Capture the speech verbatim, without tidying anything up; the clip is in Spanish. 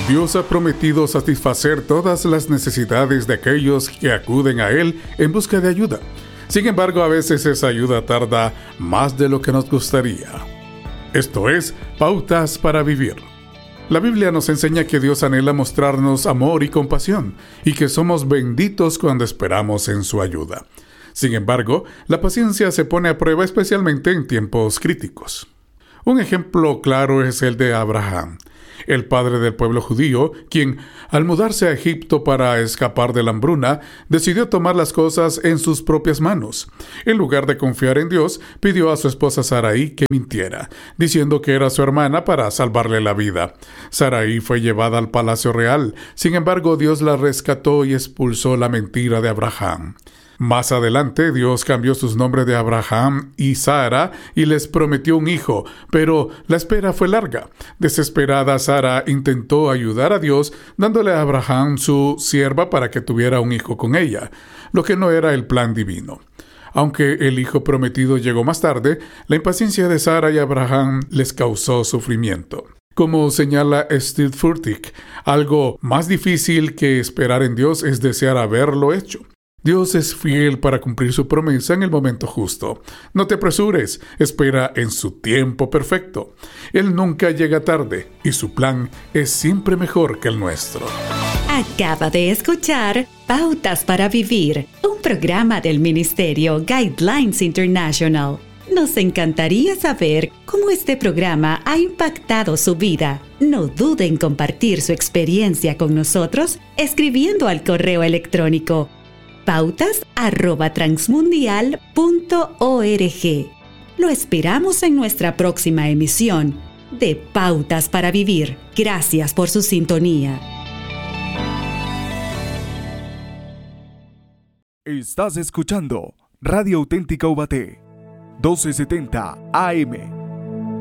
Dios ha prometido satisfacer todas las necesidades de aquellos que acuden a Él en busca de ayuda. Sin embargo, a veces esa ayuda tarda más de lo que nos gustaría. Esto es Pautas para Vivir. La Biblia nos enseña que Dios anhela mostrarnos amor y compasión, y que somos benditos cuando esperamos en su ayuda. Sin embargo, la paciencia se pone a prueba especialmente en tiempos críticos. Un ejemplo claro es el de Abraham, el padre del pueblo judío, quien, al mudarse a Egipto para escapar de la hambruna, decidió tomar las cosas en sus propias manos. En lugar de confiar en Dios, pidió a su esposa Sarai que mintiera, diciendo que era su hermana para salvarle la vida. Sarai fue llevada al palacio real. Sin embargo, Dios la rescató y expulsó la mentira de Abraham. Más adelante, Dios cambió sus nombres de Abraham y Sara y les prometió un hijo, pero la espera fue larga. Desesperada, Sara intentó ayudar a Dios, dándole a Abraham su sierva para que tuviera un hijo con ella, lo que no era el plan divino. Aunque el hijo prometido llegó más tarde, la impaciencia de Sara y Abraham les causó sufrimiento. Como señala Steve Furtick, algo más difícil que esperar en Dios es desear haberlo hecho. Dios es fiel para cumplir su promesa en el momento justo. No te apresures, espera en su tiempo perfecto. Él nunca llega tarde y su plan es siempre mejor que el nuestro. Acaba de escuchar Pautas para Vivir, un programa del Ministerio Guidelines International. Nos encantaría saber cómo este programa ha impactado su vida. No duden en compartir su experiencia con nosotros escribiendo al correo electrónico pautas arroba transmundial punto org. Lo esperamos en nuestra próxima emisión de Pautas para Vivir. Gracias por su sintonía. Estás escuchando Radio Auténtica Ubaté, doce setenta A M.